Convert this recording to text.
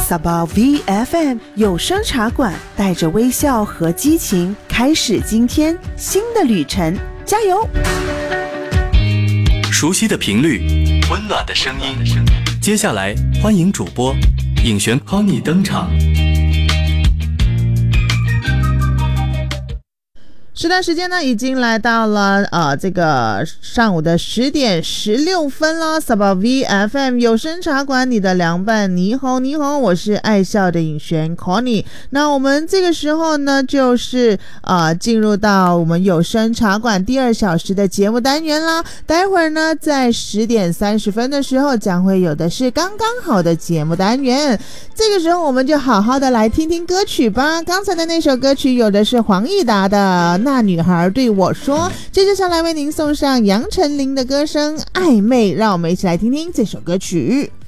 Sabah VFM 有声茶馆，带着微笑和激情，开始今天新的旅程，加油！ 熟悉的频率，温暖的声音。接下来，欢迎主播尹璇 Connie 登场。 这段时间呢，已经来到了这个上午的10点16分了。Sabah VFM 有声茶馆，你的凉拌，你好，你好，我是爱笑的尹璇 Connie。那我们这个时候呢，就是进入到我们有声茶馆第2小时的节目单元啦。待会儿呢，在10点30分的时候，将会有的是刚刚好的节目单元。这个时候，我们就好好的来听听歌曲吧。刚才的那首歌曲有的是黄义达的那女孩对我说，接着上来为您送上杨丞琳的歌声暧昧，让我们一起来听听这首歌曲。